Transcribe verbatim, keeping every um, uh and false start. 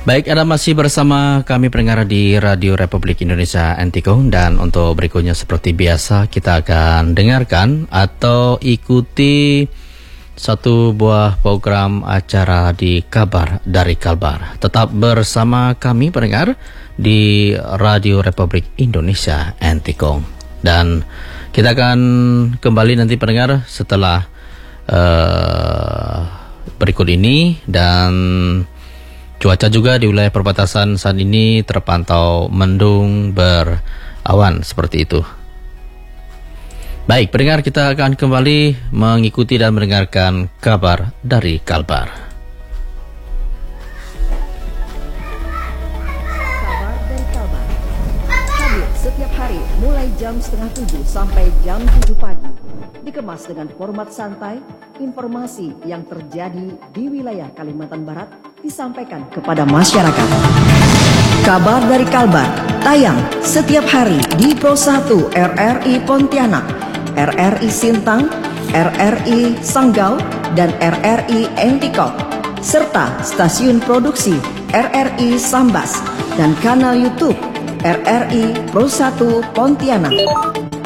Baik, Anda masih bersama kami pendengar di Radio Republik Indonesia Antikong, dan untuk berikutnya seperti biasa kita akan dengarkan atau ikuti satu buah program acara di Kabar dari Kalbar. Tetap bersama kami pendengar di Radio Republik Indonesia Antikong, dan kita akan kembali nanti pendengar setelah uh, berikut ini. Dan cuaca juga di wilayah perbatasan saat ini terpantau mendung berawan seperti itu. Baik, pendengar, kita akan kembali mengikuti dan mendengarkan kabar dari Kalbar. Kabar dari Kalbar hadir setiap hari mulai jam setengah tujuh sampai jam tujuh pagi. Dikemas dengan format santai, informasi yang terjadi di wilayah Kalimantan Barat disampaikan kepada masyarakat. Kabar dari Kalbar tayang setiap hari di Pro satu R R I Pontianak, R R I Sintang, R R I Sanggau, dan R R I Entikok, serta stasiun produksi R R I Sambas dan kanal YouTube R R I Pro satu Pontianak.